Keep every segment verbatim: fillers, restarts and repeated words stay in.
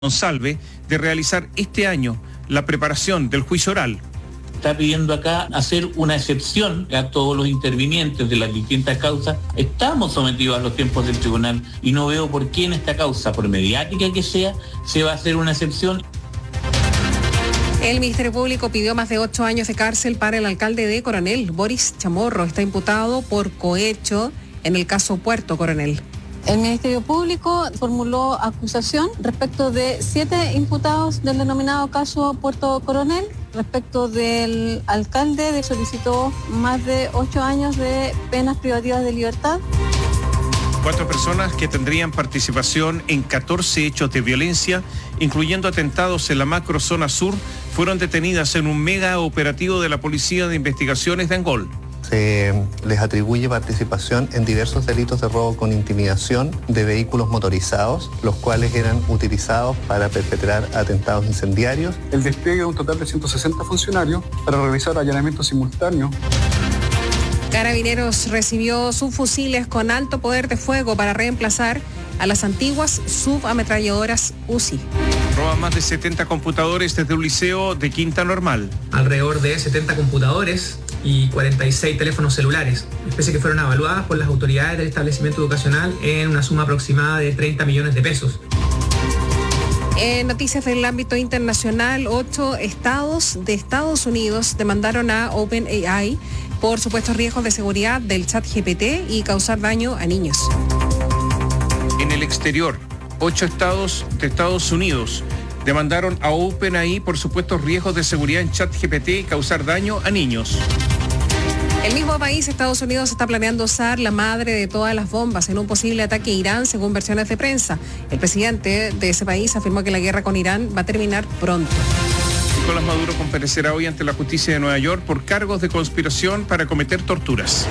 Monsalve de realizar este año la preparación del juicio oral. Está pidiendo acá hacer una excepción a todos los intervinientes de las distintas causas. Estamos sometidos a los tiempos del tribunal y no veo por qué en esta causa, por mediática que sea, se va a hacer una excepción. El Ministerio Público pidió más de ocho años de cárcel para el alcalde de Coronel, Boris Chamorro. Está imputado por cohecho en el caso Puerto Coronel. El Ministerio Público formuló acusación respecto de siete imputados del denominado caso Puerto Coronel. Respecto del alcalde, le solicitó más de ocho años de penas privativas de libertad. Cuatro personas que tendrían participación en catorce hechos de violencia, incluyendo atentados en la macrozona sur, fueron detenidas en un mega operativo de la Policía de Investigaciones de Angol. Se les atribuye participación en diversos delitos de robo con intimidación de vehículos motorizados, los cuales eran utilizados para perpetrar atentados incendiarios. El despliegue de un total de ciento sesenta funcionarios para realizar allanamientos simultáneos. Carabineros recibió subfusiles con alto poder de fuego para reemplazar a las antiguas subametralladoras U C I. Roban más de setenta computadores desde un liceo de Quinta Normal. Alrededor de setenta computadores y cuarenta y seis teléfonos celulares, especies que fueron evaluadas por las autoridades del establecimiento educacional en una suma aproximada de treinta millones de pesos. En noticias del ámbito internacional, ocho estados de Estados Unidos demandaron a OpenAI por supuestos riesgos de seguridad del chat G P T y causar daño a niños. En el exterior, ocho estados de Estados Unidos demandaron a OpenAI por supuestos riesgos de seguridad en chat G P T y causar daño a niños. El mismo país, Estados Unidos, está planeando usar la madre de todas las bombas en un posible ataque a Irán, según versiones de prensa. El presidente de ese país afirmó que la guerra con Irán va a terminar pronto. Nicolás Maduro comparecerá hoy ante la justicia de Nueva York por cargos de conspiración para cometer torturas.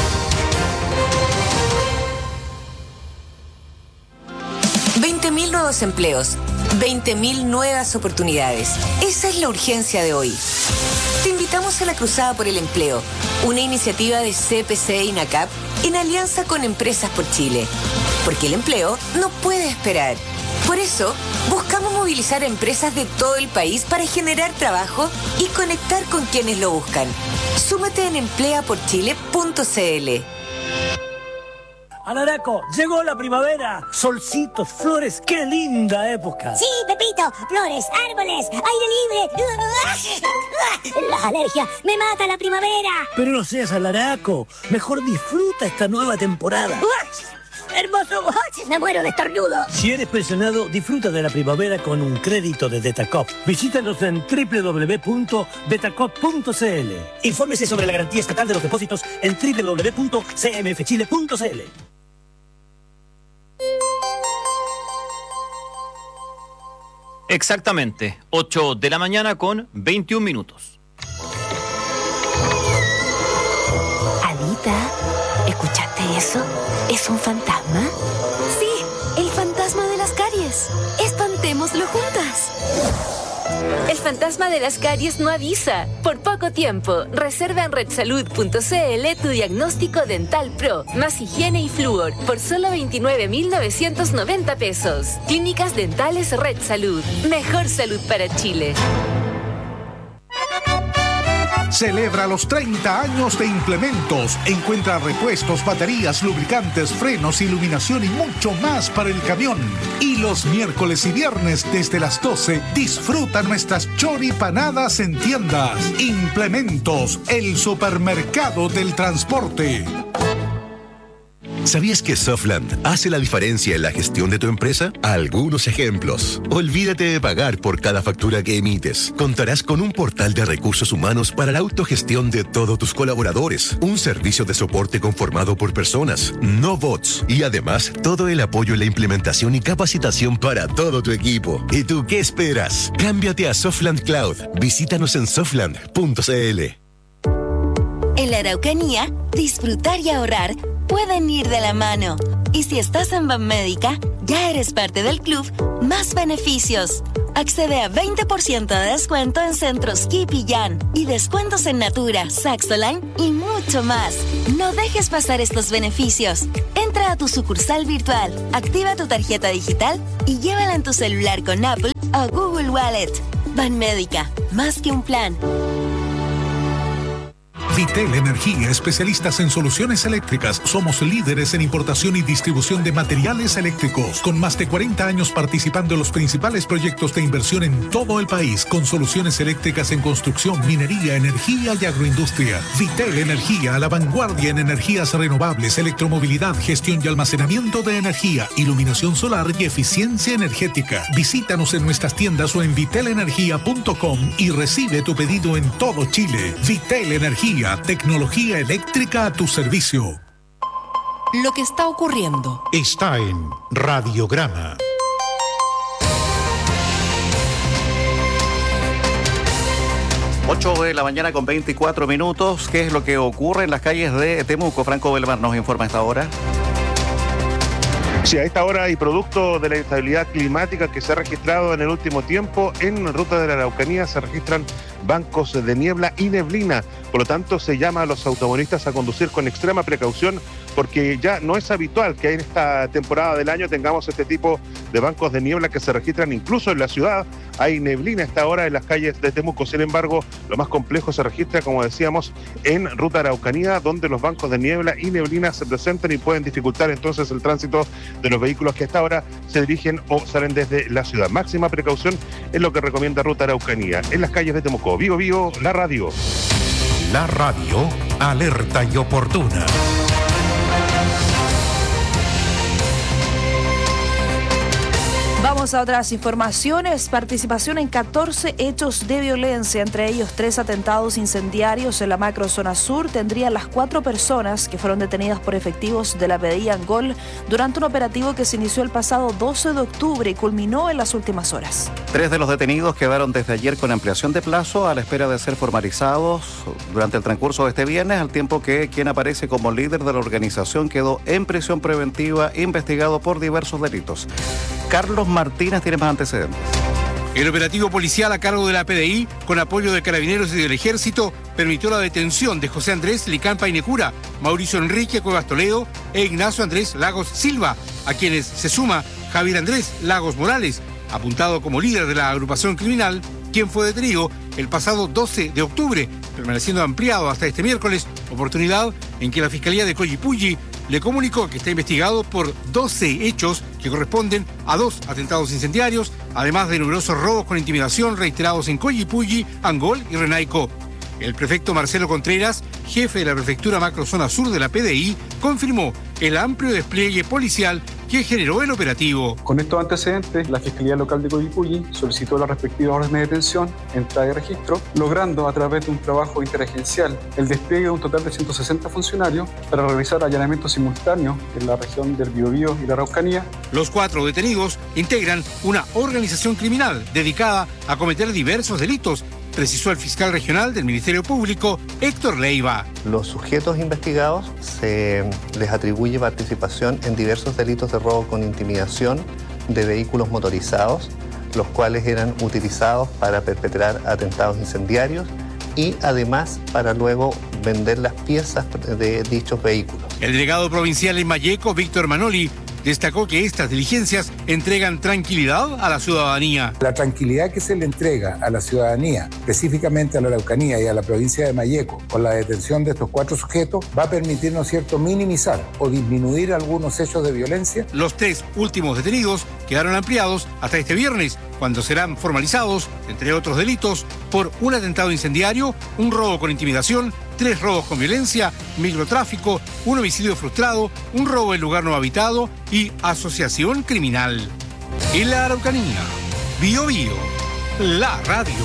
veinte mil nuevos empleos, veinte mil nuevas oportunidades. Esa es la urgencia de hoy. Te invitamos a la Cruzada por el Empleo, una iniciativa de C P C e INACAP en alianza con Empresas por Chile. Porque el empleo no puede esperar. Por eso, buscamos movilizar a empresas de todo el país para generar trabajo y conectar con quienes lo buscan. Súmate en emplea por chile punto c l. Alaraco, llegó la primavera. Solcitos, flores, qué linda época. Sí, Pepito, flores, árboles, aire libre. Las alergias, me mata la primavera. Pero no seas alaraco, mejor disfruta esta nueva temporada. ¡Hermoso! ¡Me muero de estornudo! Si eres pensionado, disfruta de la primavera con un crédito de Detacop. Visítanos en doble u doble u doble u punto detacop punto c l. Infórmese sobre la garantía estatal de los depósitos en doble u doble u doble u punto c m f chile punto c l. Exactamente, ocho de la mañana con veintiún minutos. Anita, ¿escuchaste eso? ¿Es un fantasma? Sí, el fantasma de las caries. Espantémoslo juntas. El fantasma de las caries no avisa. Por poco tiempo, reserva en red salud punto c l tu diagnóstico dental pro, más higiene y flúor, por solo veintinueve mil novecientos noventa pesos. Clínicas Dentales Red Salud. Mejor salud para Chile. Celebra los treinta años de Implementos. Encuentra repuestos, baterías, lubricantes, frenos, iluminación y mucho más para el camión. Y los miércoles y viernes desde las doce, disfruta nuestras choripanadas en tiendas. Implementos, el supermercado del transporte. ¿Sabías que Softland hace la diferencia en la gestión de tu empresa? Algunos ejemplos. Olvídate de pagar por cada factura que emites. Contarás con un portal de recursos humanos para la autogestión de todos tus colaboradores. Un servicio de soporte conformado por personas, no bots. Y además, todo el apoyo en la implementación y capacitación para todo tu equipo. ¿Y tú qué esperas? Cámbiate a Softland Cloud. Visítanos en softland punto c l. En la Araucanía, disfrutar y ahorrar pueden ir de la mano. Y si estás en Banmédica, ya eres parte del club Más Beneficios. Accede a veinte por ciento de descuento en centros Kip y Yan y descuentos en Natura, Saxoline y mucho más. No dejes pasar estos beneficios. Entra Entra a tu sucursal virtual, activa tu tarjeta digital y llévala en tu celular con Apple o Google Wallet. Banmédica, más que un plan. Vitel Energía, especialistas en soluciones eléctricas. Somos líderes en importación y distribución de materiales eléctricos, con más de cuarenta años participando en los principales proyectos de inversión en todo el país, con soluciones eléctricas en construcción, minería, energía y agroindustria. Vitel Energía, a la vanguardia en energías renovables, electromovilidad, gestión y almacenamiento de energía, iluminación solar y eficiencia energética. Visítanos en nuestras tiendas o en vitel energía punto com y recibe tu pedido en todo Chile. Vitel Energía, tecnología eléctrica a tu servicio. Lo que está ocurriendo Está en Radiograma. ocho de la mañana con veinticuatro minutos. ¿Qué es lo que ocurre en las calles de Temuco? Franco Belmar nos informa a esta hora. Sí, a esta hora y producto de la inestabilidad climática que se ha registrado en el último tiempo, en ruta de la Araucanía se registran bancos de niebla y neblina. Por lo tanto, se llama a los automovilistas a conducir con extrema precaución, porque ya no es habitual que en esta temporada del año tengamos este tipo de bancos de niebla que se registran incluso en la ciudad. Hay neblina a esta hora en las calles de Temuco. Sin embargo, lo más complejo se registra, como decíamos, en ruta Araucanía, donde los bancos de niebla y neblina se presentan y pueden dificultar entonces el tránsito de los vehículos que a esta hora se dirigen o salen desde la ciudad. Máxima precaución es lo que recomienda ruta Araucanía. En las calles de Temuco, Vivo Vivo, la radio. La radio, alerta y oportuna. Vamos a otras informaciones. Participación en catorce hechos de violencia, entre ellos tres atentados incendiarios en la macrozona sur, tendrían las cuatro personas que fueron detenidas por efectivos de la P D I Angol durante un operativo que se inició el pasado doce de octubre y culminó en las últimas horas. Tres de los detenidos quedaron desde ayer con ampliación de plazo a la espera de ser formalizados durante el transcurso de este viernes, al tiempo que quien aparece como líder de la organización quedó en prisión preventiva investigado por diversos delitos. Carlos Martínez tiene más antecedentes. El operativo policial a cargo de la P D I, con apoyo de Carabineros y del Ejército, permitió la detención de José Andrés Licampa Inecura, Mauricio Enrique Cuevas Toledo e Ignacio Andrés Lagos Silva, a quienes se suma Javier Andrés Lagos Morales, apuntado como líder de la agrupación criminal, quien fue detenido el pasado doce de octubre, permaneciendo ampliado hasta este miércoles, oportunidad en que la Fiscalía de Collipulli le comunicó que está investigado por doce hechos que corresponden a dos atentados incendiarios, además de numerosos robos con intimidación reiterados en Collipulli, Angol y Renaico. El prefecto Marcelo Contreras, jefe de la prefectura macrozona sur de la P D I, confirmó el amplio despliegue policial que generó el operativo. Con estos antecedentes, la Fiscalía Local de Collipulli solicitó las respectivas órdenes de detención, entrada y registro, logrando a través de un trabajo interagencial el despliegue de un total de ciento sesenta funcionarios para realizar allanamientos simultáneos en la región del Biobío y la Araucanía. Los cuatro detenidos integran una organización criminal dedicada a cometer diversos delitos, precisó el fiscal regional del Ministerio Público, Héctor Leiva. Los sujetos investigados se les atribuye participación en diversos delitos de robo con intimidación de vehículos motorizados, los cuales eran utilizados para perpetrar atentados incendiarios y además para luego vender las piezas de dichos vehículos. El delegado provincial en Malleco, Víctor Manoli, destacó que estas diligencias entregan tranquilidad a la ciudadanía. La tranquilidad que se le entrega a la ciudadanía, específicamente a la Araucanía y a la provincia de Malleco, con la detención de estos cuatro sujetos, va a permitir, ¿no es cierto?, minimizar o disminuir algunos hechos de violencia. Los tres últimos detenidos quedaron ampliados hasta este viernes, cuando serán formalizados, entre otros delitos, por un atentado incendiario, un robo con intimidación, tres robos con violencia, microtráfico, un homicidio frustrado, un robo en lugar no habitado y asociación criminal. En la Araucanía, Bio Bio, la radio.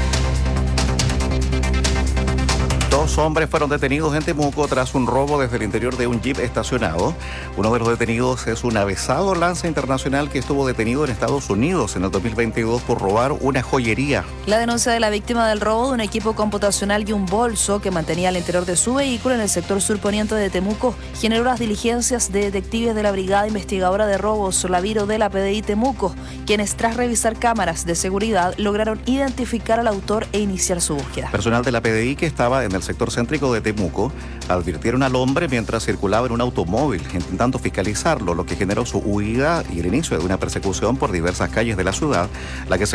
Dos hombres fueron detenidos en Temuco tras un robo desde el interior de un jeep estacionado. Uno de los detenidos es un avezado lanza internacional que estuvo detenido en Estados Unidos en el dos mil veintidós por robar una joyería. La denuncia de la víctima del robo de un equipo computacional y un bolso que mantenía al interior de su vehículo en el sector surponiente de Temuco generó las diligencias de detectives de la Brigada Investigadora de Robos, la Viro de la P D I Temuco, quienes tras revisar cámaras de seguridad lograron identificar al autor e iniciar su búsqueda. Personal de la P D I que estaba en el sector céntrico de Temuco advirtieron al hombre mientras circulaba en un automóvil, intentando fiscalizarlo, lo que generó su huida y el inicio de una persecución por diversas calles de la ciudad, la que se